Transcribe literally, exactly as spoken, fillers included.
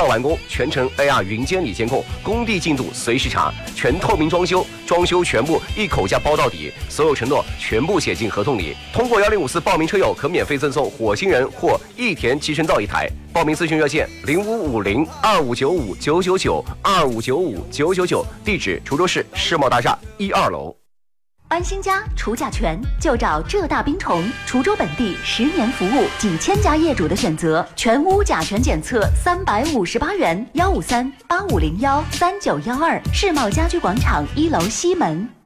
到完工，全程 A R 云监理监控，工地进度随时查，全透明装修，装修全部一口价包到底，所有承诺全部写进合同里。通过幺零五四报名车友可免费赠送火星人或益田集成灶一台。报名咨询热线零五五零二五九五九九九二五九五九九九，地址滁州市世贸大厦一二楼。 安心家除甲醛就找浙大冰虫，滁州本地十年服务，几千家业主的选择，全屋甲醛检测三百五十八元，幺五三八五零幺三九幺二，世贸家居广场一楼西门。